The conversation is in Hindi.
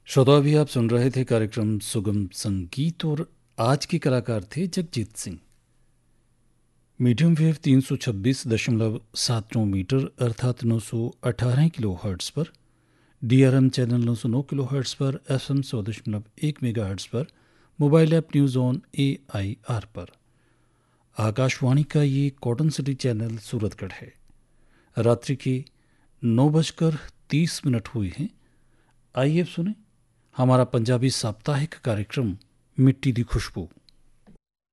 श्रोता अभी आप सुन रहे थे कार्यक्रम सुगम संगीत और आज के कलाकार थे Jagjit Singh. Medium wave 326.79 metre अर्थात 918 किलो हर्ट्स पर, डीआरएम चैनल 909 किलो हर्ट्स पर, एफएम 100.1 मेगा हर्ट्स पर, mobile app news on AIR पर। आकाशवाणी का ये कॉटन सिटी चैनल सूरतगढ़ है। रात्रि के 9:30 हुए हैं। आइए अब सुने हमारा पंजाबी साप्ताहिक कार्यक्रम मिट्टी दी खुशबू।